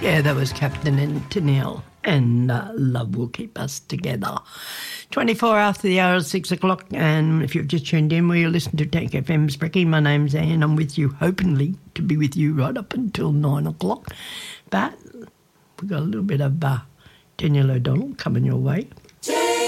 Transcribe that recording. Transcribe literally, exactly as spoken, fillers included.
Yeah, that was Captain and Tennille, and uh, Love Will Keep Us Together. twenty-four after the hour is six o'clock, and if you've just tuned in, well, you listen to Tank F M's Brecky. My name's Anne. I'm with you, hopefully, to be with you right up until nine o'clock. But we've got a little bit of uh, Daniel O'Donnell coming your way.